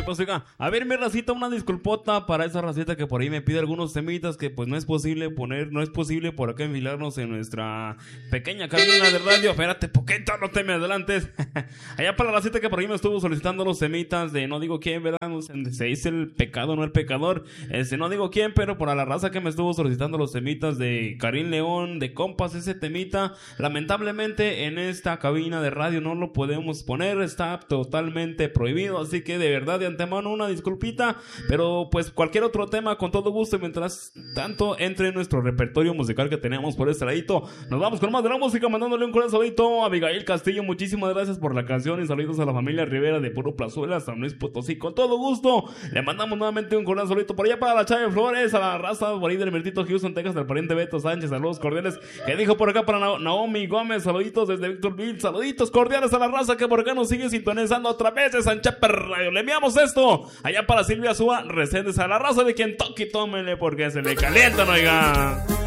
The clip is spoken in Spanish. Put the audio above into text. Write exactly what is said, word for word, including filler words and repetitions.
pues oiga, a ver mi racita, una disculpota para esa racita que por ahí me pide algunos temitas que pues no es posible poner, no es posible por acá enfilarnos en nuestra pequeña cabina de radio. Espérate, poquito, no te me adelantes. Allá para la racita que por ahí me estuvo solicitando los temitas de no digo quién, ¿verdad? Se dice el pecado, no el pecador. Este, no digo quién, pero por la raza que me estuvo solicitando los temitas de Karim León, de compas, ese temita, lamentablemente en esta cabina de radio no lo podemos poner, está totalmente prohibido, así que de verdad de antemano una disculpita, pero pues cualquier otro tema con todo gusto, mientras tanto entre nuestro repertorio musical que tenemos por este ladito. Nos vamos con más de la música, mandándole un gran saludito a Abigail Castillo, muchísimas gracias por la canción y saludos a la familia Rivera de Puro Plazuela, San Luis Potosí, con todo gusto. Le mandamos nuevamente un gran saludito por allá para la Chave Flores, a la raza por ahí del Mertito Houston, Texas, del pariente Beto Sánchez, saludos cordiales, que dijo por acá para Na- Naomi Gómez, saluditos desde Victorville, saluditos cordiales a la raza que por acá nos sigue sintonizando otra vez de San Chepe Radio. Le enviamos esto allá para Silvia Súa Reséndez, a la raza de Kentucky, tómenle porque se le calientan, oiga.